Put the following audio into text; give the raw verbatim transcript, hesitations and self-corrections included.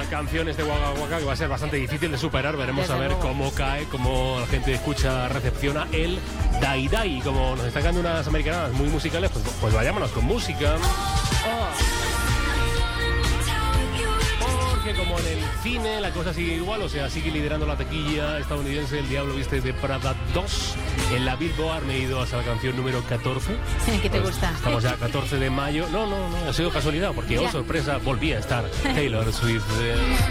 canción este Waka Waka que va a ser bastante difícil de superar. Veremos Desde a ver luego. cómo cae, cómo la gente escucha, recepciona el Dai Dai. Como nos están dando unas americanas muy musicales, pues, pues vayámonos con música. Porque como en el cine la cosa sigue igual, o sea, sigue liderando la taquilla estadounidense El Diablo Viste de Prada dos. En la Billboard me he ido hasta la canción número catorce. ¿Qué te Pues gusta? Estamos ya a catorce de mayo. No, no, no, ha sido casualidad, porque, Ya. oh sorpresa, volví a estar Taylor Swift. eh.